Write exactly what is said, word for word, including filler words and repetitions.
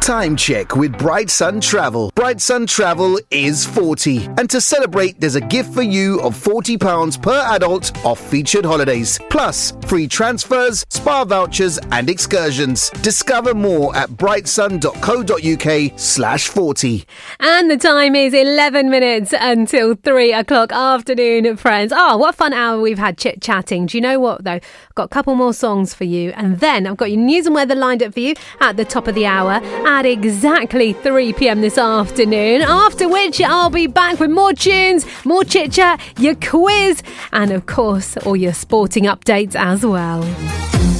Time check with Bright Sun Travel. Bright Sun Travel is forty. And to celebrate, there's a gift for you of forty pounds per adult off featured holidays. Plus, free transfers, spa vouchers and excursions. Discover more at brightsun.co.uk slash 40. And the time is eleven minutes until three o'clock afternoon, friends. Oh, what a fun hour we've had chit-chatting. Do you know what, though? I've got a couple more songs for you. And then I've got your news and weather lined up for you at the top of the hour at exactly three p.m. this afternoon. After which I'll be back with more tunes, more chit-chat, your quiz, and of course, all your sporting updates as well.